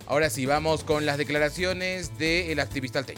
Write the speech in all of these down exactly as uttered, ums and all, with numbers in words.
Ahora sí, vamos con las declaraciones del activista alteño.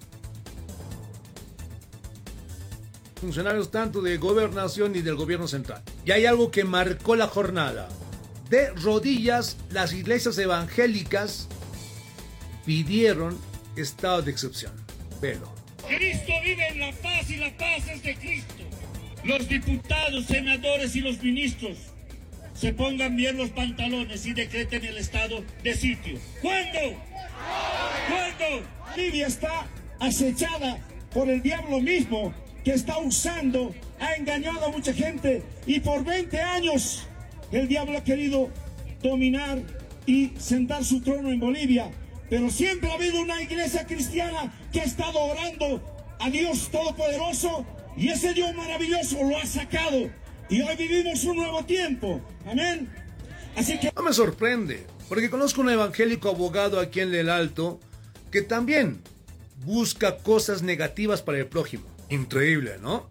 Funcionarios tanto de gobernación y del gobierno central. Y hay algo que marcó la jornada. De rodillas, las iglesias evangélicas pidieron estado de excepción. Velo. Cristo vive en la paz y la paz es de Cristo. Los diputados, senadores y los ministros se pongan bien los pantalones y decreten el estado de sitio. ¿Cuándo? ¿Cuándo? Libia está acechada por el diablo mismo que está usando, ha engañado a mucha gente y por veinte años el diablo ha querido dominar y sentar su trono en Bolivia. Pero siempre ha habido una iglesia cristiana que ha estado orando a Dios Todopoderoso y ese Dios maravilloso lo ha sacado. Y hoy vivimos un nuevo tiempo. Amén. Así que... No me sorprende, porque conozco un evangélico abogado aquí en El Alto que también busca cosas negativas para el prójimo. Increíble, ¿no?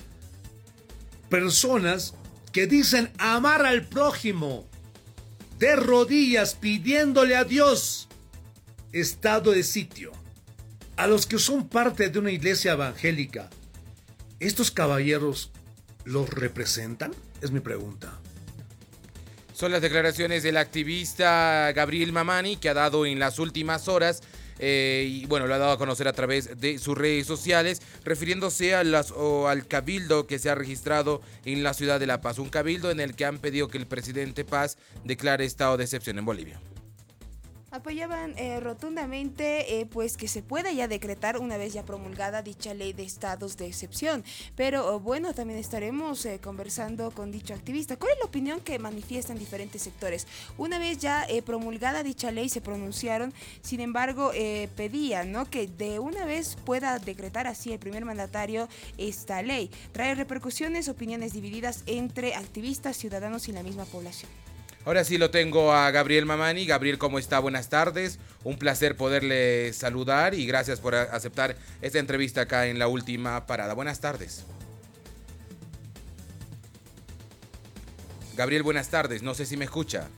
Personas que dicen amar al prójimo de rodillas pidiéndole a Dios estado de sitio. A los que son parte de una iglesia evangélica, ¿estos caballeros los representan? Es mi pregunta. Son las declaraciones del activista Gabriel Mamani, que ha dado en las últimas horas, eh, y bueno, lo ha dado a conocer a través de sus redes sociales, refiriéndose a las, o al cabildo que se ha registrado en la ciudad de La Paz. Un cabildo en el que han pedido que el presidente Paz declare estado de excepción en Bolivia. Apoyaban eh, rotundamente eh, pues que se pueda ya decretar una vez ya promulgada dicha ley de estados de excepción, pero oh, bueno, también estaremos eh, conversando con dicho activista. ¿Cuál es la opinión que manifiestan diferentes sectores? Una vez ya eh, promulgada dicha ley se pronunciaron, sin embargo eh, pedían, ¿no?, que de una vez pueda decretar así el primer mandatario esta ley. Trae repercusiones, opiniones divididas entre activistas, ciudadanos y la misma población. Ahora sí lo tengo a Gabriel Mamani. Gabriel, ¿cómo está? Buenas tardes. Un placer poderle saludar y gracias por aceptar esta entrevista acá en La Última Parada. Buenas tardes. Gabriel, buenas tardes. No sé si me escucha.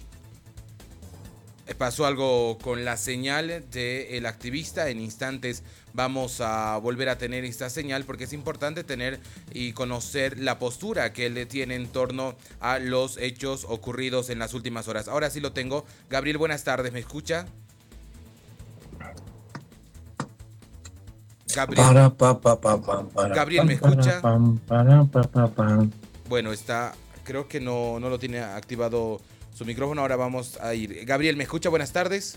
Pasó algo con la señal del activista. En instantes vamos a volver a tener esta señal porque es importante tener y conocer la postura que él tiene en torno a los hechos ocurridos en las últimas horas. Ahora sí lo tengo. Gabriel, buenas tardes. ¿Me escucha? Gabriel, Gabriel, ¿me escucha? Bueno, está, creo que no, no lo tiene activado su micrófono. Ahora vamos a ir. Gabriel, ¿me escucha? Buenas tardes.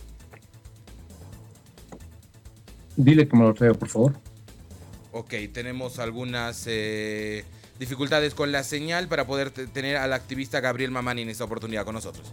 Dile que me lo traiga, por favor. Ok, tenemos algunas eh, dificultades con la señal para poder t- tener al activista Gabriel Mamani en esta oportunidad con nosotros.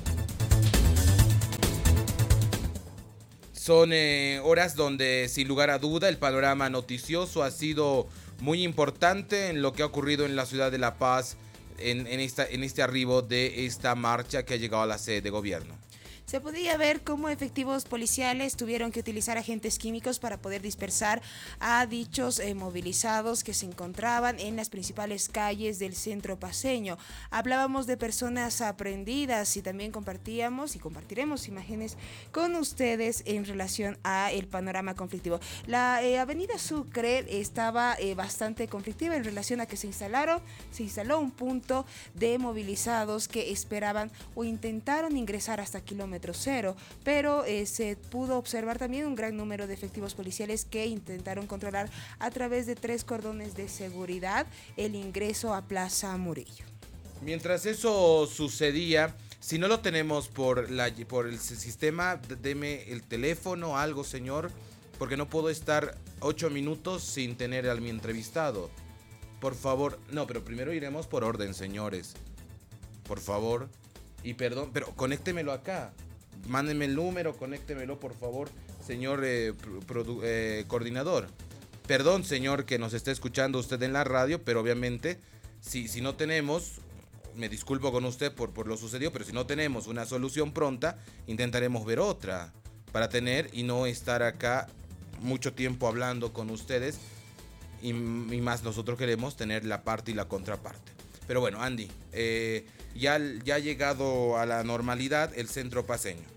Son eh, horas donde, sin lugar a duda, el panorama noticioso ha sido muy importante en lo que ha ocurrido en la ciudad de La Paz, en, en, esta, en este arribo de esta marcha que ha llegado a la sede de gobierno. Se podía ver cómo efectivos policiales tuvieron que utilizar agentes químicos para poder dispersar a dichos eh, movilizados que se encontraban en las principales calles del centro paceño. Hablábamos de personas aprehendidas y también compartíamos y compartiremos imágenes con ustedes en relación a el panorama conflictivo. La eh, avenida Sucre estaba eh, bastante conflictiva en relación a que se instalaron, se instaló un punto de movilizados que esperaban o intentaron ingresar hasta kilómetros cero, pero eh, se pudo observar también un gran número de efectivos policiales que intentaron controlar a través de tres cordones de seguridad el ingreso a Plaza Murillo. Mientras eso sucedía, si no lo tenemos por, la, por el sistema, deme el teléfono, algo, señor, porque no puedo estar ocho minutos sin tener a mi entrevistado. Por favor, no, pero primero iremos por orden, señores. Por favor. Y perdón, pero conéctemelo acá. Mándenme el número, conéctemelo, por favor, señor eh, produ- eh, coordinador. Perdón, señor, que nos esté escuchando usted en la radio, pero obviamente, si, si no tenemos, me disculpo con usted por, por lo sucedido, pero si no tenemos una solución pronta, intentaremos ver otra para tener y no estar acá mucho tiempo hablando con ustedes y, y más nosotros queremos tener la parte y la contraparte. Pero bueno, Andy, eh, ya, ya ha llegado a la normalidad el centro paceño.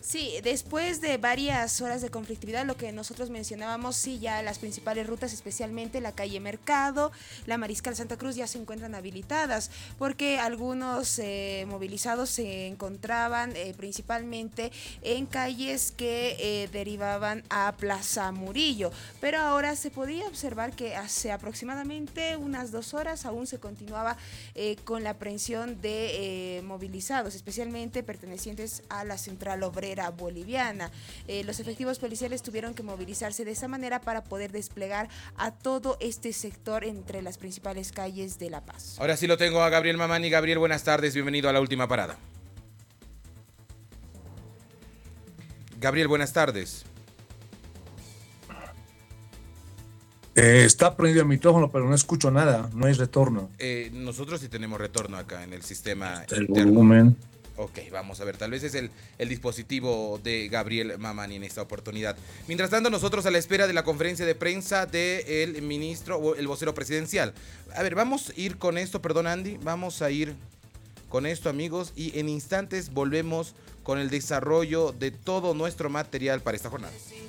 Sí, después de varias horas de conflictividad, lo que nosotros mencionábamos, sí, ya las principales rutas, especialmente la calle Mercado, la Mariscal Santa Cruz, ya se encuentran habilitadas, porque algunos eh, movilizados se encontraban eh, principalmente en calles que eh, derivaban a Plaza Murillo, pero ahora se podía observar que hace aproximadamente unas dos horas aún se continuaba eh, con la aprehensión de eh, movilizados, especialmente pertenecientes a la Central Obrera Boliviana. Eh, los efectivos policiales tuvieron que movilizarse de esa manera para poder desplegar a todo este sector entre las principales calles de La Paz. Ahora sí lo tengo a Gabriel Mamani. Gabriel, buenas tardes, bienvenido a La Última Parada. Gabriel, buenas tardes. Eh, está prendido el micrófono, pero no escucho nada, no hay retorno. Eh, nosotros sí tenemos retorno acá en el sistema El interno. volumen. Ok, vamos a ver, tal vez es el, el dispositivo de Gabriel Mamani en esta oportunidad. Mientras tanto, nosotros a la espera de la conferencia de prensa del ministro o el vocero presidencial. A ver, vamos a ir con esto, perdón Andy, vamos a ir con esto amigos y en instantes volvemos con el desarrollo de todo nuestro material para esta jornada.